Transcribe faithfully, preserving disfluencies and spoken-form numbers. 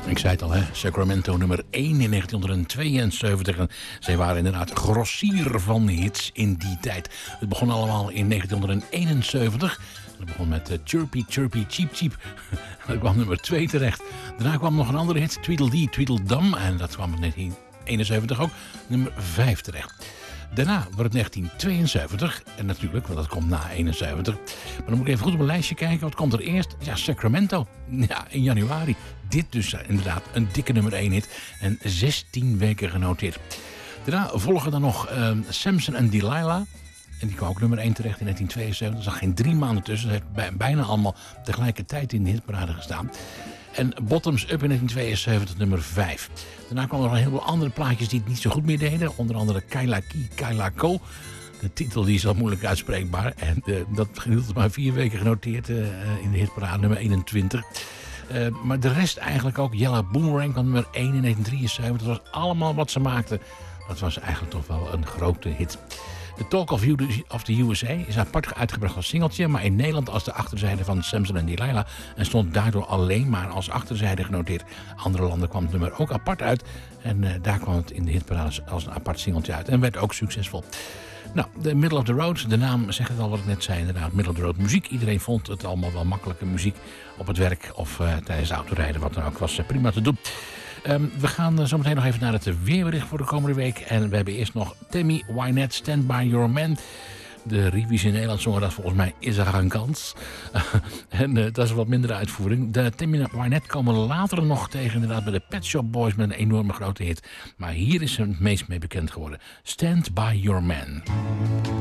Ik zei het al, hè? Sacramento nummer één in negentien tweeënzeventig. En zij waren inderdaad grossier van hits in die tijd. Het begon allemaal in negentien eenenzeventig. Het begon met uh, Chirpy Chirpy Cheep Cheep. Dat kwam nummer twee terecht. Daarna kwam nog een andere hit, Tweedledee Tweedledum. En dat kwam in negentien eenenzeventig ook, nummer vijf terecht. Daarna wordt het negentien tweeënzeventig. En natuurlijk, want dat komt na eenenzeventig. Maar dan moet ik even goed op een lijstje kijken. Wat komt er eerst? Ja, Sacramento. Ja, in januari. Dit dus inderdaad een dikke nummer één hit. En zestien weken genoteerd. Daarna volgen dan nog uh, Samson en Delilah. En die kwam ook nummer één terecht in negentien tweeënzeventig. Er zat geen drie maanden tussen. Het heeft bijna allemaal tegelijkertijd in de hitparade gestaan. En Bottoms Up in negentien tweeënzeventig nummer vijf. Daarna kwamen er nog een heleboel andere plaatjes die het niet zo goed meer deden. Onder andere Kyla Key, Kyla Ko. De titel die is al moeilijk uitspreekbaar. En uh, dat hield maar vier weken genoteerd uh, in de hitparade nummer eenentwintig. Uh, maar de rest eigenlijk ook. Yellow Boomerang kwam nummer één in negentien drieënzeventig. Dat was allemaal wat ze maakten. Dat was eigenlijk toch wel een grote hit. The Talk of, of the U S A is apart uitgebracht als singeltje, maar in Nederland als de achterzijde van Samson en Delilah en stond daardoor alleen maar als achterzijde genoteerd. Andere landen kwam het nummer ook apart uit en uh, daar kwam het in de hitparade als een apart singeltje uit en werd ook succesvol. Nou, de Middle of the Road, de naam zegt het al wat ik net zei, inderdaad, Middle of the Road muziek. Iedereen vond het allemaal wel makkelijke muziek op het werk of uh, tijdens het autorijden, wat dan ook, was uh, prima te doen. Um, we gaan uh, zo meteen nog even naar het weerbericht voor de komende week. En we hebben eerst nog Tammy Wynette, Stand By Your Man. De Rivi's in Nederland zongen dat volgens mij Is Er Een Kans. en uh, dat is een wat mindere uitvoering. De Tammy Wynette komen later nog tegen inderdaad bij de Pet Shop Boys met een enorme grote hit. Maar hier is ze het meest mee bekend geworden. Stand By Your Man.